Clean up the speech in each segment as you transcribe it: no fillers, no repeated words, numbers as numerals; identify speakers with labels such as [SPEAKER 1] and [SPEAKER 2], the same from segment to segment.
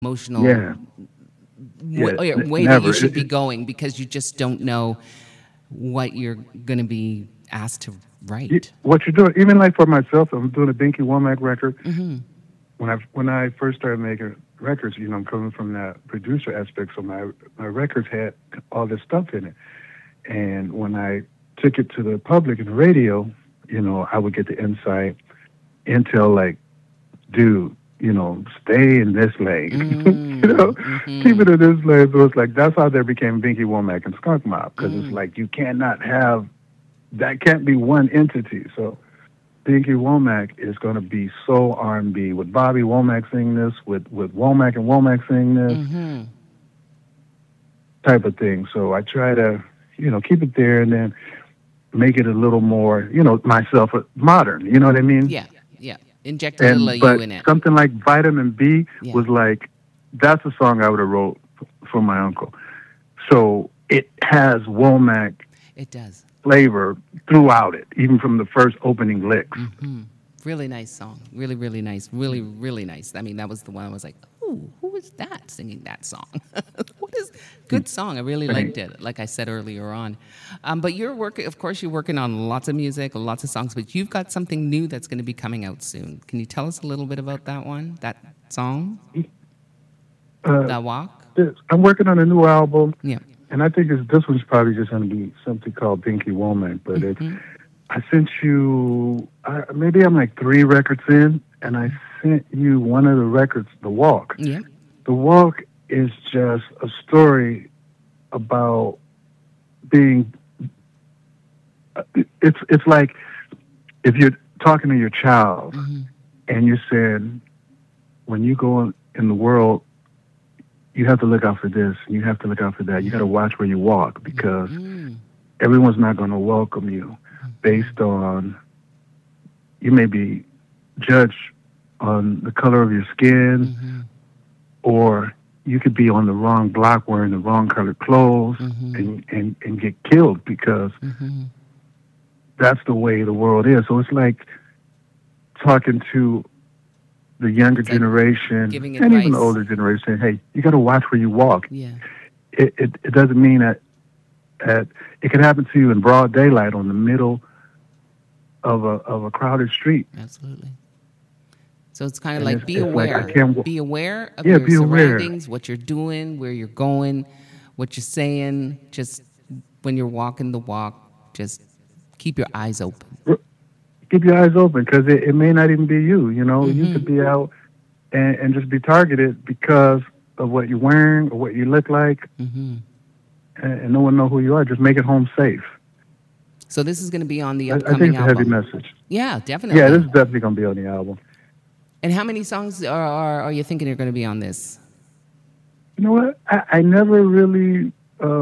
[SPEAKER 1] emotional
[SPEAKER 2] Yeah, yeah,
[SPEAKER 1] way that you
[SPEAKER 2] never.
[SPEAKER 1] should be going because you just don't know what you're going to be asked to write.
[SPEAKER 2] What you're doing, even like for myself, I'm doing a Binky Womack record.
[SPEAKER 1] Mm-hmm.
[SPEAKER 2] When I first started making records, I'm coming from that producer aspect, so my records had all this stuff in it. And when I took it to the public and the radio, I would get the insight, intel, like, dude, stay in this lane, keep
[SPEAKER 1] Mm-hmm.
[SPEAKER 2] it in this lane. So it's like that's how there became Binky Womack and Skunk Mob, because it's
[SPEAKER 1] Mm.
[SPEAKER 2] like you cannot have that can't be one entity. So Binky Womack is going to be soul R&B with Bobby Womack singing this, with Womack and Womack singing this
[SPEAKER 1] Mm-hmm.
[SPEAKER 2] type of thing. So I try to, keep it there and then make it a little more, myself modern. You know what I mean?
[SPEAKER 1] Yeah, yeah. Inject a little
[SPEAKER 2] And
[SPEAKER 1] of you
[SPEAKER 2] but
[SPEAKER 1] in it.
[SPEAKER 2] something like Vitamin B
[SPEAKER 1] Yeah,
[SPEAKER 2] was like that's a song I would have wrote for my uncle. So it has Womack
[SPEAKER 1] it does.
[SPEAKER 2] flavor throughout it, even from the first opening licks.
[SPEAKER 1] Hmm. Really nice song. Really, really nice. Really, really nice. I mean, that was the one I was like, "Ooh, who is that singing that song?" What is good song? I really liked
[SPEAKER 2] Thanks.
[SPEAKER 1] it. Like I said earlier on, but you're working. Of course, you're working on lots of music, lots of songs. But you've got something new that's going to be coming out soon. Can you tell us a little bit about that one? That song,
[SPEAKER 2] Uh,
[SPEAKER 1] that walk.
[SPEAKER 2] I'm working on a new album,
[SPEAKER 1] Yeah.
[SPEAKER 2] and I think this one's probably just going to be something called Binky Womack. But
[SPEAKER 1] Hmm.
[SPEAKER 2] I sent you, maybe I'm like 3 records in, and I sent you one of the records, The Walk.
[SPEAKER 1] Yeah.
[SPEAKER 2] The Walk is just a story about being. It's like if you're talking to your child
[SPEAKER 1] Hmm.
[SPEAKER 2] and you're saying, when you go in the world, you have to look out for this, you have to look out for that. You got to watch where you walk because
[SPEAKER 1] Mm.
[SPEAKER 2] everyone's not going to welcome you based on you may be judged on the color of your skin,
[SPEAKER 1] Hmm.
[SPEAKER 2] or you could be on the wrong block wearing the wrong colored clothes
[SPEAKER 1] Hmm.
[SPEAKER 2] and get killed because
[SPEAKER 1] Hmm.
[SPEAKER 2] that's the way the world is. So it's like talking to the younger
[SPEAKER 1] It's like
[SPEAKER 2] generation
[SPEAKER 1] giving
[SPEAKER 2] and even the
[SPEAKER 1] advice.
[SPEAKER 2] older generation, saying, hey, you got to watch where you walk.
[SPEAKER 1] Yeah.
[SPEAKER 2] It doesn't mean that it can happen to you in broad daylight on the middle of a crowded street.
[SPEAKER 1] Absolutely. So it's kind of
[SPEAKER 2] And
[SPEAKER 1] like be
[SPEAKER 2] it's like I
[SPEAKER 1] aware.
[SPEAKER 2] can't,
[SPEAKER 1] Be aware of
[SPEAKER 2] yeah,
[SPEAKER 1] your
[SPEAKER 2] be aware.
[SPEAKER 1] surroundings, what you're doing, where you're going, what you're saying. Just when you're walking the walk, just keep your eyes open.
[SPEAKER 2] Keep your eyes open because it may not even be you. You
[SPEAKER 1] Hmm.
[SPEAKER 2] could be out and just be targeted because of what you're wearing or what you look like,
[SPEAKER 1] Hmm.
[SPEAKER 2] and no one know who you are. Just make it home safe.
[SPEAKER 1] So this is going to be on the
[SPEAKER 2] I think
[SPEAKER 1] upcoming
[SPEAKER 2] it's a heavy
[SPEAKER 1] album.
[SPEAKER 2] message.
[SPEAKER 1] Yeah,
[SPEAKER 2] Yeah, this
[SPEAKER 1] definitely.
[SPEAKER 2] is definitely gonna be on the album.
[SPEAKER 1] And how many songs are you thinking are going to be on this?
[SPEAKER 2] You know what? I never really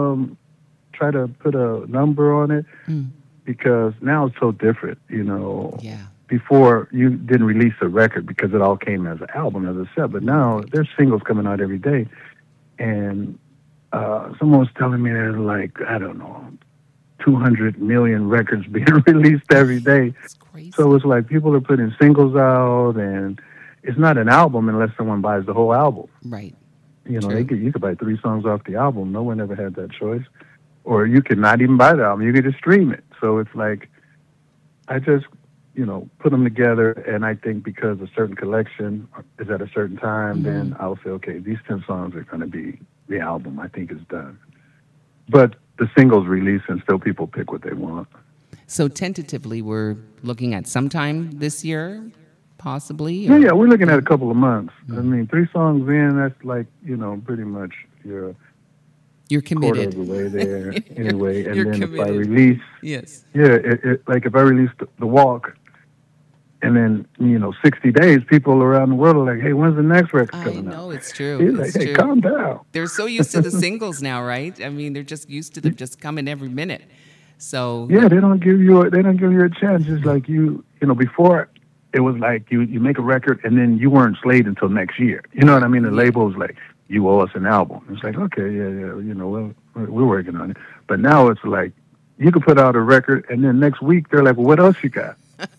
[SPEAKER 2] try to put a number on it
[SPEAKER 1] Mm.
[SPEAKER 2] because now it's so different.
[SPEAKER 1] Yeah.
[SPEAKER 2] Before you didn't release a record because it all came as an album, as a set, but now
[SPEAKER 1] Right.
[SPEAKER 2] there's singles coming out every day. And someone was telling me there's like, I don't know, 200 million records being released every day.
[SPEAKER 1] It's crazy.
[SPEAKER 2] So it's like people are putting singles out, and it's not an album unless someone buys the whole album.
[SPEAKER 1] Right.
[SPEAKER 2] They
[SPEAKER 1] True.
[SPEAKER 2] you could buy 3 songs off the album. No one ever had that choice. Or you could not even buy the album. You could just stream it. So it's like, I just, put them together. And I think because a certain collection is at a certain time,
[SPEAKER 1] Hmm.
[SPEAKER 2] then I'll say, okay, these 10 songs are going to be the album. I think is done. But the singles release and still people pick what they want.
[SPEAKER 1] So tentatively, we're looking at sometime this year, possibly.
[SPEAKER 2] Yeah,
[SPEAKER 1] Or
[SPEAKER 2] yeah, we're looking at a couple of months. I mean, 3 songs in, that's like, pretty much you're a
[SPEAKER 1] you're
[SPEAKER 2] quarter of
[SPEAKER 1] committed.
[SPEAKER 2] the way there anyway. And
[SPEAKER 1] You're
[SPEAKER 2] then if I
[SPEAKER 1] committed.
[SPEAKER 2] release,
[SPEAKER 1] Yes.
[SPEAKER 2] yeah, like if I release the walk, and then 60 days, people around the world are like, "Hey, when's the next record
[SPEAKER 1] I
[SPEAKER 2] coming out?"
[SPEAKER 1] know it's true.
[SPEAKER 2] He's like,
[SPEAKER 1] It's
[SPEAKER 2] "Hey,
[SPEAKER 1] true.
[SPEAKER 2] calm down."
[SPEAKER 1] They're so used to the singles now, right? I mean, they're just used to them just coming every minute. So
[SPEAKER 2] Yeah, they don't give you a chance. It's like before it was like you make a record and then you weren't slaved until next year. You know what I mean? The
[SPEAKER 1] yeah,
[SPEAKER 2] label was like, "You owe us an album." It's like, okay, yeah, we're working on it. But now it's like you can put out a record and then next week they're like, "Well, what else you got?"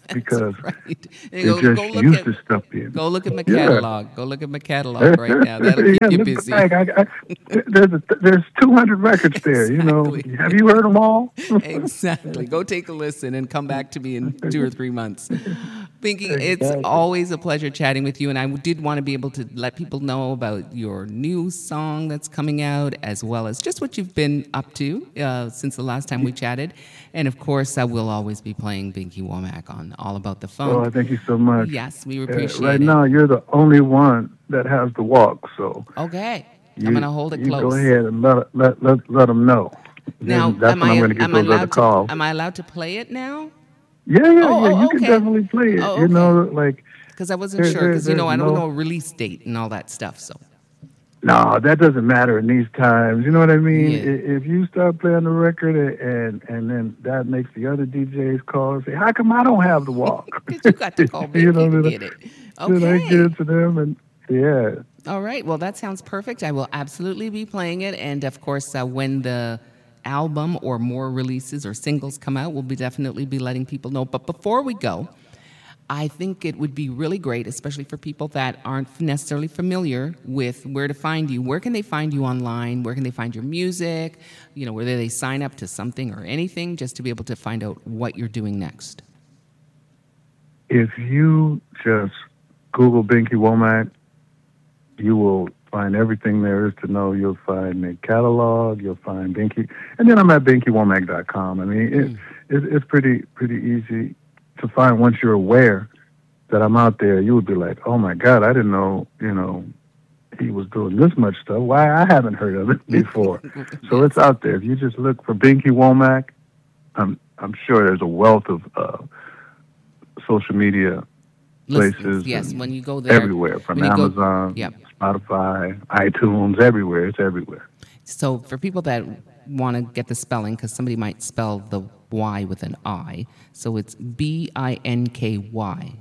[SPEAKER 2] because
[SPEAKER 1] Right.
[SPEAKER 2] they're
[SPEAKER 1] Go,
[SPEAKER 2] just
[SPEAKER 1] go look
[SPEAKER 2] used
[SPEAKER 1] at
[SPEAKER 2] to stuff being.
[SPEAKER 1] go look at my
[SPEAKER 2] Yeah.
[SPEAKER 1] catalog. Go look at my catalog right now. That'll keep
[SPEAKER 2] Yeah,
[SPEAKER 1] you
[SPEAKER 2] look
[SPEAKER 1] busy.
[SPEAKER 2] back. There's 200 records there. You know,
[SPEAKER 1] Exactly.
[SPEAKER 2] have you heard them all?
[SPEAKER 1] Exactly. Go take a listen and come back to me in 2 or 3 months. Pinky, it's
[SPEAKER 2] Exactly.
[SPEAKER 1] always a pleasure chatting with you, and I did want to be able to let people know about your new song that's coming out, as well as just what you've been up to since the last time we chatted. And of course, I will always be playing Binky Womack on All About the Funk.
[SPEAKER 2] Oh, thank you so much.
[SPEAKER 1] Yes, we appreciate
[SPEAKER 2] Right
[SPEAKER 1] it.
[SPEAKER 2] now, you're the only one that has the walk, so
[SPEAKER 1] Okay,
[SPEAKER 2] you,
[SPEAKER 1] I'm gonna hold it
[SPEAKER 2] you
[SPEAKER 1] close.
[SPEAKER 2] go ahead and let them know.
[SPEAKER 1] Now,
[SPEAKER 2] That's when I'm going to get those other calls.
[SPEAKER 1] am I allowed to play it now?
[SPEAKER 2] Yeah, you can
[SPEAKER 1] Okay.
[SPEAKER 2] definitely play it.
[SPEAKER 1] Oh,
[SPEAKER 2] You
[SPEAKER 1] okay.
[SPEAKER 2] know, like
[SPEAKER 1] Because I wasn't sure. Because
[SPEAKER 2] there's
[SPEAKER 1] I don't
[SPEAKER 2] no-
[SPEAKER 1] know a release date and all that stuff. So
[SPEAKER 2] no, that doesn't matter in these times. You know what I mean?
[SPEAKER 1] Yeah.
[SPEAKER 2] If you start playing the record and then that makes the other DJs call and say, "How come I don't have the walk?"
[SPEAKER 1] 'Cause you got to call Binky to get it.
[SPEAKER 2] Then I get
[SPEAKER 1] Okay.
[SPEAKER 2] it to them, and yeah.
[SPEAKER 1] All right. Well, that sounds perfect. I will absolutely be playing it. And of course, when the album or more releases or singles come out, we'll definitely be letting people know. But before we go, I think it would be really great, especially for people that aren't necessarily familiar with where to find you. Where can they find you online? Where can they find your music? You know, whether they sign up to something or anything, just to be able to find out what you're doing next.
[SPEAKER 2] If you just Google Binky Womack, you will find everything there is to know. You'll find the catalog, you'll find Binky, and then I'm at BinkyWomack.com. I mean, it's pretty easy to find once you're aware that I'm out there. You would be like, oh my God, I didn't know, he was doing this much stuff. Why I haven't heard of it before? So it's out there. If you just look for Binky Womack, I'm sure there's a wealth of social media places.
[SPEAKER 1] Yes,
[SPEAKER 2] and
[SPEAKER 1] when you go there.
[SPEAKER 2] everywhere, from
[SPEAKER 1] when you go-
[SPEAKER 2] Amazon,
[SPEAKER 1] Yep.
[SPEAKER 2] Spotify, iTunes, everywhere. It's everywhere.
[SPEAKER 1] So for people that want to get the spelling, because somebody might spell the Y with an I, so it's BINKY,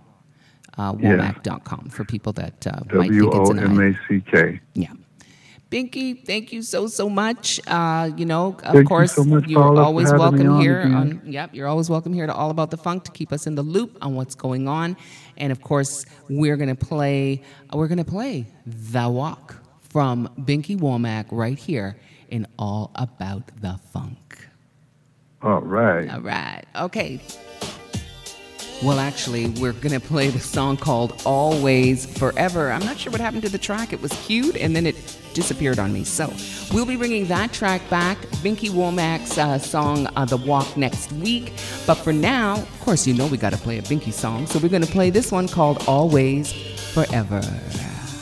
[SPEAKER 1] Womack.com for people that might think it's an I.
[SPEAKER 2] WOMACK.
[SPEAKER 1] Yeah. Binky, thank you so much. Of
[SPEAKER 2] Thank you
[SPEAKER 1] course,
[SPEAKER 2] so much,
[SPEAKER 1] you're
[SPEAKER 2] Paula, for
[SPEAKER 1] always
[SPEAKER 2] having me
[SPEAKER 1] welcome
[SPEAKER 2] on
[SPEAKER 1] here.
[SPEAKER 2] again.
[SPEAKER 1] You're always welcome here to All About the Funk to keep us in the loop on what's going on. And of course, we're gonna play "The Walk" from Binky Womack right here in All About the Funk.
[SPEAKER 2] All right.
[SPEAKER 1] All right. Okay. Well, actually, we're going to play the song called Always Forever. I'm not sure what happened to the track. It was queued and then it disappeared on me. So we'll be bringing that track back, Binky Womack's song, The Walk, next week. But for now, of course, we got to play a Binky song. So we're going to play this one called Always Forever.